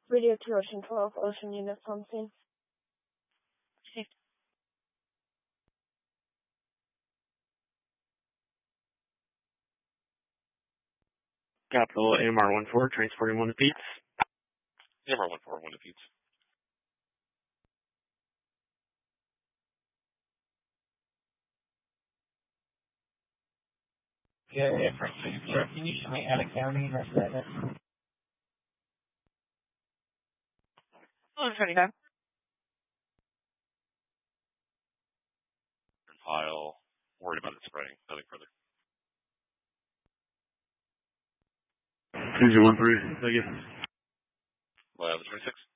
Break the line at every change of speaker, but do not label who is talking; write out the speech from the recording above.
Radio 2 Ocean 12, Ocean units on scene.
Capital AMR-14, transporting 1 to Pete's.
AMR-14, 1 to Pete's.
Yeah, sir, can you show me Attic County and rest of that?
Oh, 29.
File. Worried about it spreading. Nothing further.
2013, thank you.
The 26.